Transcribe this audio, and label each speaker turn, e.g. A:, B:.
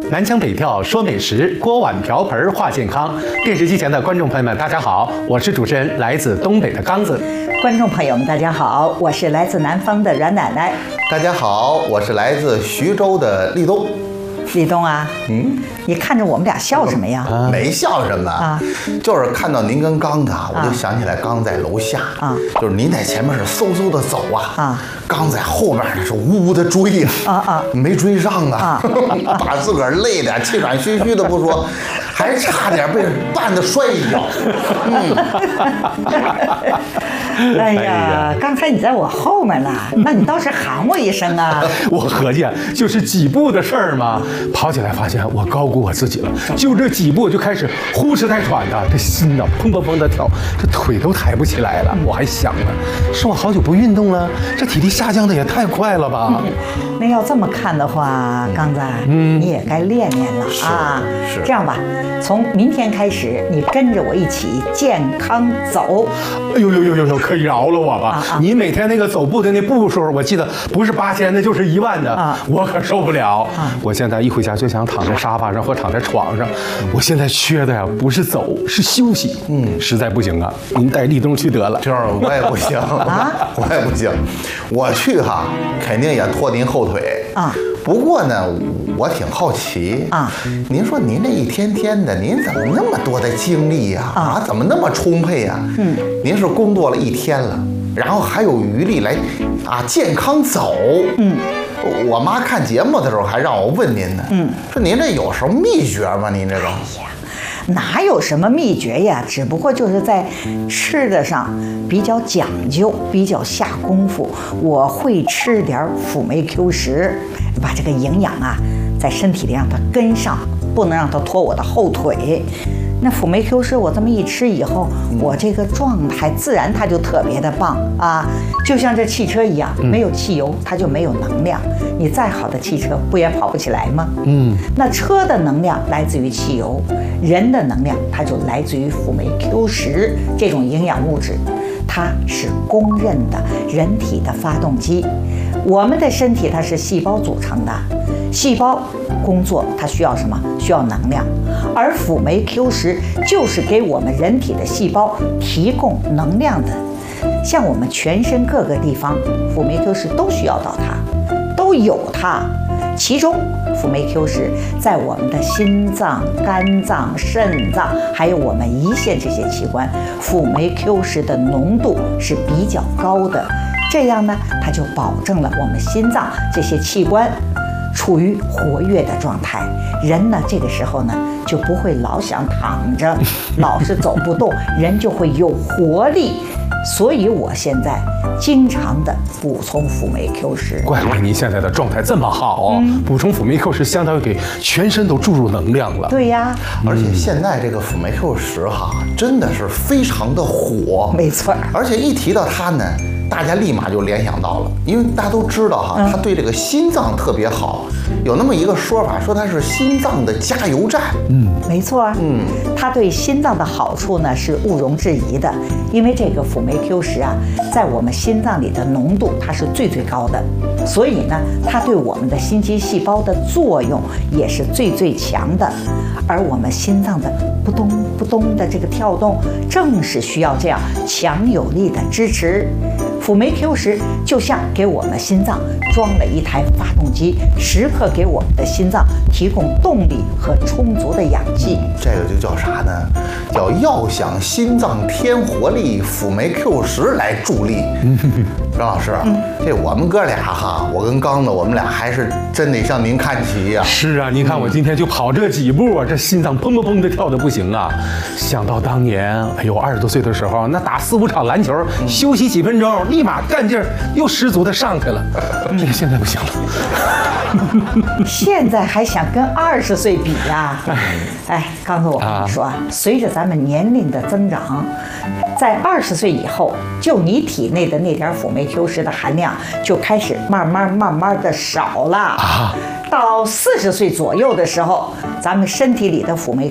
A: 南腔北调说美食，锅碗瓢盆话健康。电视机前的观众朋友们，大家好，我是主持人来自东北的刚子。
B: 观众朋友们，大家好，我是来自南方的阮奶奶。
C: 大家好，我是来自徐州的立冬。
B: 立冬啊，你看着我们俩笑什么呀？
C: 没笑什么啊，就是看到您跟刚子啊，我就想起来刚在楼下啊，就是您在前面是嗖嗖的走啊，刚在后面呢是呜呜的追啊，没追上啊，把自个儿累的气喘吁吁的不说，还差点被绊得摔一跤。
B: 哎呀，刚才你在我后面呢，那你倒是喊我一声啊！
A: 我合计就是几步的事儿嘛，跑起来发现我高估我自己了，就这几步就开始呼哧带喘的，这心呐砰砰砰的跳，这腿都抬不起来了。我还想呢，是我好久不运动了，这体力下降的也太快了吧？
B: 那要这么看的话，刚子，你也该练练了啊！
C: 是
B: 这样吧，从明天开始，你跟着我一起健康走。
A: 哎呦，可以饶了我吧！你每天那个走步的那步数，我记得不是8000的，就是10000的，我可受不了。我现在一回家就想躺在沙发上或躺在床上。我现在缺的呀，不是走，是休息。实在不行啊，您带立冬去得了。
C: 就是我也不行啊，我也不行，我去哈，肯定也拖您后腿啊。不过呢，我挺好奇啊，您说您这一天天的，您怎么那么多的精力呀？怎么那么充沛呀？您是工作了一天了，然后还有余力来健康走。我妈看节目的时候还让我问您呢，说您这有什么秘诀吗？您这个？
B: 哪有什么秘诀呀？只不过就是在吃的上比较讲究，比较下功夫。我会吃点辅酶 Q10，把这个营养啊在身体里让它跟上，不能让它拖我的后腿。那辅酶 Q10我这么一吃以后，我这个状态自然它就特别的棒啊，就像这汽车一样，没有汽油它就没有能量。你再好的汽车不也跑不起来吗？那车的能量来自于汽油，人的能量它就来自于辅酶 Q10这种营养物质，它是公认的人体的发动机。我们的身体它是细胞组成的，细胞工作它需要什么？需要能量，而辅酶 Q10就是给我们人体的细胞提供能量的。像我们全身各个地方，辅酶 Q10都需要到它，都有它。其中辅酶 Q10在我们的心脏、肝脏、肾脏，还有我们胰腺这些器官，辅酶 Q10的浓度是比较高的。这样呢，它就保证了我们心脏这些器官处于活跃的状态，人呢这个时候呢就不会老想躺着，老是走不动，人就会有活力。所以我现在经常的补充辅酶 Q10。
A: 怪不得您现在的状态这么好，补充辅酶 Q10相当于给全身都注入能量了。
B: 对呀，
C: 而且现在这个辅酶 Q10哈，真的是非常的火。
B: 没错，
C: 而且一提到它呢，大家立马就联想到了，因为大家都知道哈，它对这个心脏特别好。有那么一个说法，说它是心脏的加油站。
B: 没错，它对心脏的好处呢是毋庸置疑的，因为这个辅酶 Q10啊，在我们心脏里的浓度它是最高的，所以呢，它对我们的心肌细胞的作用也是最强的。而我们心脏的扑通扑通的这个跳动，正是需要这样强有力的支持。辅酶 Q10就像给我们心脏装了一台发动机，时刻给我们的心脏提供动力和充足的氧气。
C: 这个就叫啥呢？叫要想心脏添活力，辅酶 Q10来助力。张老师，这我们哥俩哈，我跟刚子，我们俩还是真得向您看齐呀。
A: 是啊，您看我今天就跑这几步，这心脏砰砰砰的跳的不行啊！想到当年，哎呦，20多岁的时候，那打4、5场篮球，休息几分钟，立马干劲儿又十足的上去了。这个现在不行了。
B: 现在还想跟20岁比呀？刚才我跟你说，随着咱们年龄的增长，在20岁以后，就你体内的那点辅酶 Q10的含量就开始慢慢的少了。到40岁左右的时候，咱们身体里的辅酶